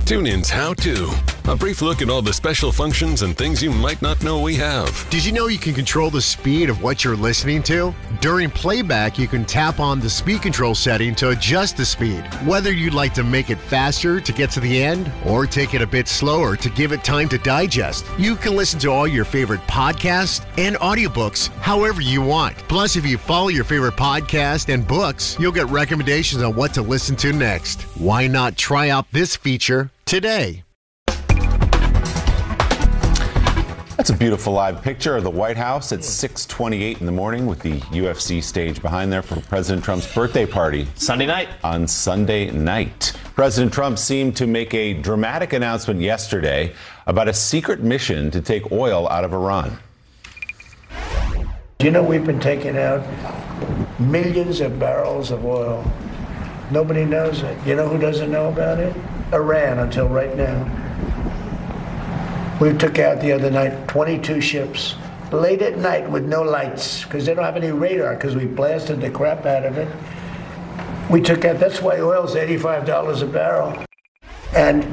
TuneIn's How To. A brief look at all the special functions and things you might not know we have. Did you know you can control the speed of what you're listening to? During playback, you can tap on the speed control setting to adjust the speed. Whether you'd like to make it faster to get to the end or take it a bit slower to give it time to digest, you can listen to all your favorite podcasts and audiobooks however you want. Plus, if you follow your favorite podcast and books, you'll get recommendations on what to listen to next. Why not try out this feature today? That's a beautiful live picture of the White House at 6:28 in the morning with the UFC stage behind there for President Trump's birthday party. Sunday night. On Sunday night. President Trump seemed to make a dramatic announcement yesterday about a secret mission to take oil out of Iran. You know, we've been taking out millions of barrels of oil. Nobody knows it. You know who doesn't know about it? Iran, until right now. We took out the other night 22 ships, late at night with no lights, because they don't have any radar, because we blasted the crap out of it. We took out, that's why oil's $85 a barrel. And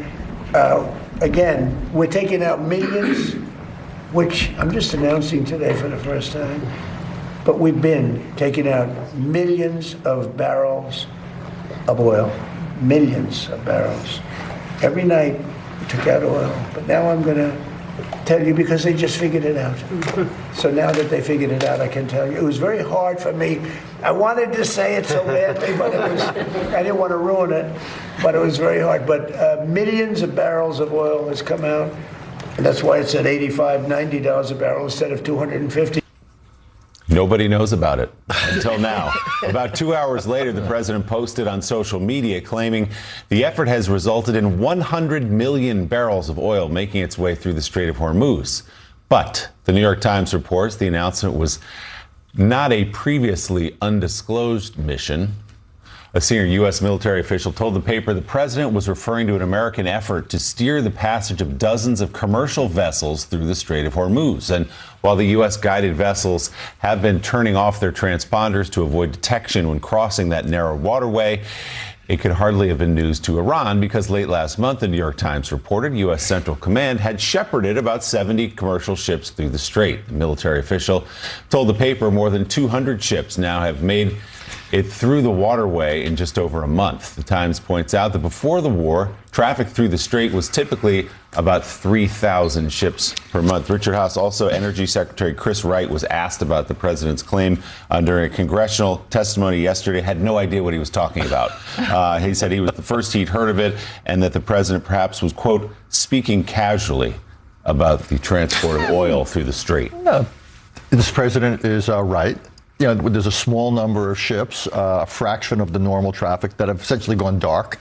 again, we're taking out millions, which I'm just announcing today for the first time, but we've been taking out millions of barrels of oil, millions of barrels. Every night, took out oil, but now I'm going to tell you because they just figured it out. So now that they figured it out, I can tell you. It was very hard for me. I wanted to say it so badly, but I didn't want to ruin it, but it was very hard. But millions of barrels of oil has come out, and that's why it's at $85, $90 a barrel instead of $250. Nobody knows about it until now. About 2 hours later, the president posted on social media claiming the effort has resulted in 100 million barrels of oil making its way through the Strait of Hormuz. But the New York Times reports the announcement was not a previously undisclosed mission. A senior U.S. military official told the paper the president was referring to an American effort to steer the passage of dozens of commercial vessels through the Strait of Hormuz. And while the U.S. guided vessels have been turning off their transponders to avoid detection when crossing that narrow waterway, it could hardly have been news to Iran because late last month, the New York Times reported U.S. Central Command had shepherded about 70 commercial ships through the strait. The military official told the paper more than 200 ships now have made it through the waterway in just over a month. The Times points out that before the war, traffic through the strait was typically about 3,000 ships per month. Richard Haass, also Energy Secretary Chris Wright, was asked about the president's claim during a congressional testimony yesterday, had no idea what he was talking about. He said he was the first he'd heard of it and that the president perhaps was, quote, speaking casually about the transport of oil through the strait. No, this president is right. You know, there's a small number of ships, a fraction of the normal traffic that have essentially gone dark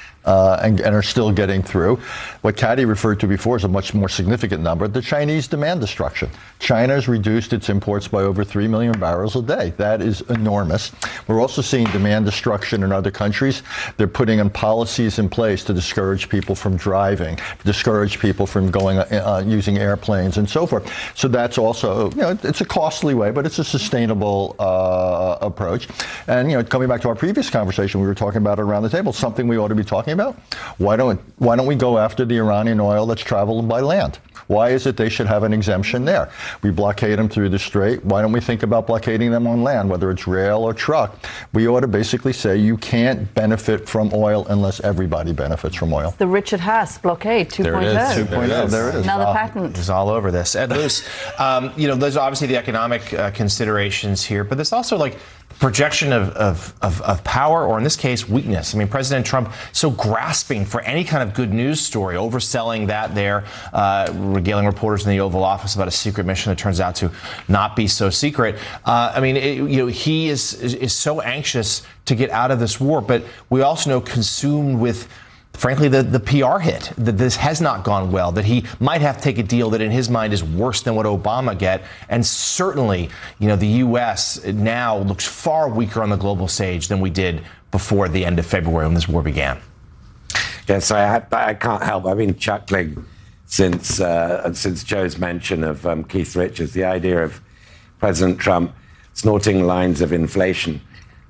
and are still getting through. What Caddy referred to before is a much more significant number, the Chinese demand destruction. China has reduced its imports by over 3 million barrels a day. That is enormous. We're also seeing demand destruction in other countries. They're putting in policies in place to discourage people from driving, discourage people from going using airplanes and so forth. So that's also, you know, it's a costly way, but it's a sustainable approach. And, you know, coming back to our previous conversation, we were talking about around the table, something we ought to be talking about. Why don't we go after the Iranian oil that's traveled by land? Why is it they should have an exemption there? We blockade them through the strait. Why don't we think about blockading them on land, whether it's rail or truck? We ought to basically say you can't benefit from oil unless everybody benefits from oil. The Richard Haass blockade 2.0. There it is. 2.0. There it is. Another patent. He's all over this. Ed Luce, you know, there's obviously the economic considerations here, but there's also like projection of power, or in this case, weakness. I mean, President Trump so grasping for any kind of good news story, overselling that there, regaling reporters in the Oval Office about a secret mission that turns out to not be so secret. I mean, you know, he is so anxious to get out of this war, but we also know consumed with, frankly, the PR hit, that this has not gone well, that he might have to take a deal that in his mind is worse than what Obama get. And certainly, you know, the U.S. now looks far weaker on the global stage than we did before the end of February when this war began. Yes, I can't help. I've been chuckling since Joe's mention of Keith Richards, the idea of President Trump snorting lines of inflation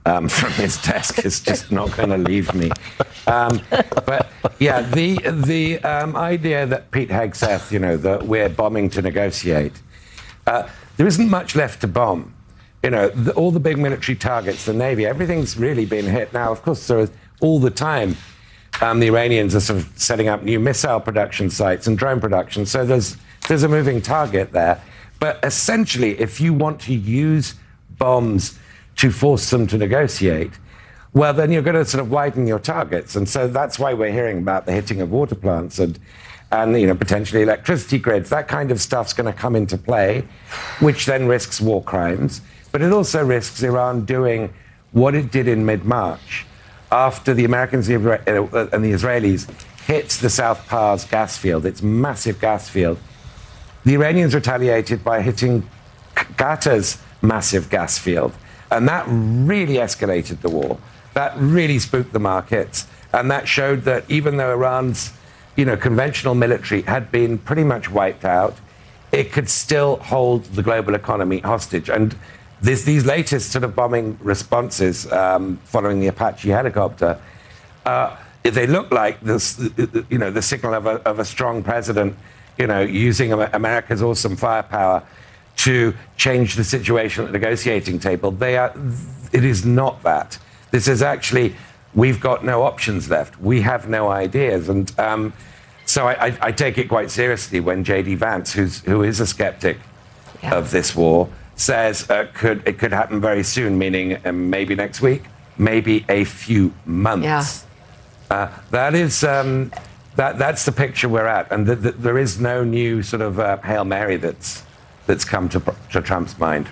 from his desk is just not going to leave me. But yeah, the idea that Pete Hegseth, that we're bombing to negotiate, there isn't much left to bomb. All the big military targets, the Navy, everything's really been hit. Now, of course, there is all the time. The Iranians are sort of setting up new missile production sites and drone production. So there's a moving target there. But essentially, if you want to use bombs to force them to negotiate, well, then you're going to sort of widen your targets. And so that's why we're hearing about the hitting of water plants and potentially electricity grids. That kind of stuff's going to come into play, which then risks war crimes. But it also risks Iran doing what it did in mid-March after the Americans and the Israelis hit the South Pars gas field, its massive gas field. The Iranians retaliated by hitting Qatar's massive gas field. And that really escalated the war. That really spooked the markets. And that showed that even though Iran's conventional military had been pretty much wiped out, it could still hold the global economy hostage. And these latest sort of bombing responses following the Apache helicopter, they look like the signal of a strong president, using America's awesome firepower to change the situation at the negotiating table. It is not that. This is actually, we've got no options left. We have no ideas. And so I take it quite seriously when J.D. Vance, who is a skeptic of this war, says it could happen very soon, meaning maybe next week, maybe a few months. Yeah. That's the picture we're at. And there is no new sort of Hail Mary that's come to Trump's mind.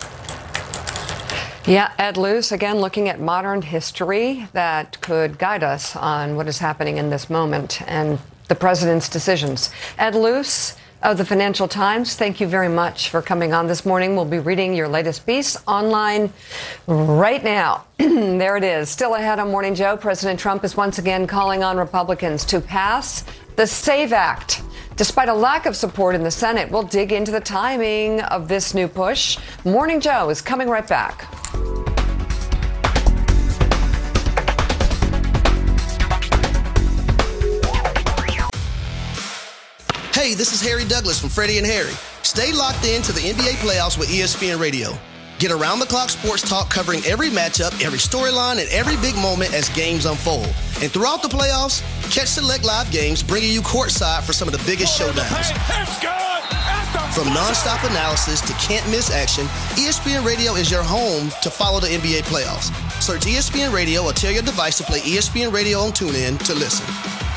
Yeah, Ed Luce, again, looking at modern history that could guide us on what is happening in this moment and the president's decisions. Ed Luce of the Financial Times, thank you very much for coming on this morning. We'll be reading your latest piece online right now. There it is. Still ahead on Morning Joe, President Trump is once again calling on Republicans to pass the SAVE Act. Despite a lack of support in the Senate, we'll dig into the timing of this new push. Morning Joe is coming right back. Hey, this is Harry Douglas from Freddie and Harry. Stay locked in to the NBA playoffs with ESPN Radio. Get around-the-clock sports talk covering every matchup, every storyline, and every big moment as games unfold. And throughout the playoffs, catch select live games bringing you courtside for some of the biggest showdowns. From nonstop analysis to can't-miss action, ESPN Radio is your home to follow the NBA playoffs. Search ESPN Radio or tell your device to play ESPN Radio on TuneIn to listen.